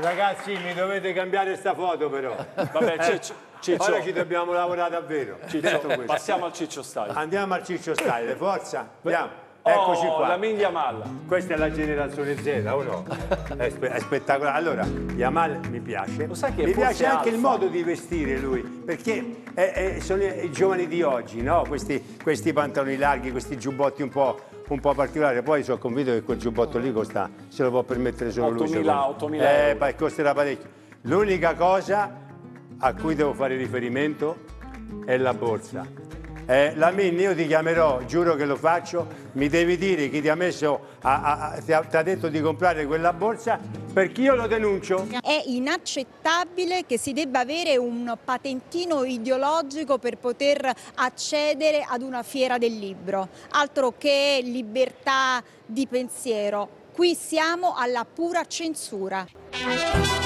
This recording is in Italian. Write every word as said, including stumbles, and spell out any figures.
Ragazzi, mi dovete cambiare sta foto però. Vabbè, Ciccio, Ciccio. Ora ci dobbiamo lavorare davvero. Ciccio, passiamo al Ciccio Style. Andiamo al Ciccio Style, forza. Andiamo. Oh, Eccoci qua. la Yamal. Questa è la generazione Z, o no? È, spe- è spettacolare. Allora, Yamal mi piace. Lo sai che mi forse piace anche il alfa. modo di vestire lui, perché è- è- sono i, i giovani di oggi, no? Questi, questi pantaloni larghi, questi giubbotti un po', un po' particolari. Poi sono convinto che quel giubbotto lì costa, se lo può permettere solo lui. ottomila, secondo me. ottomila Eh, euro. pa- costerà parecchio. L'unica cosa a cui devo fare riferimento è la borsa. Eh, Lamin, io ti chiamerò, giuro che lo faccio, mi devi dire chi ti ha messo, a, a, a- ti, ha, ti ha detto di comprare quella borsa, perché io lo denuncio. È inaccettabile che si debba avere un patentino ideologico per poter accedere ad una fiera del libro, altro che libertà di pensiero. Qui siamo alla pura censura.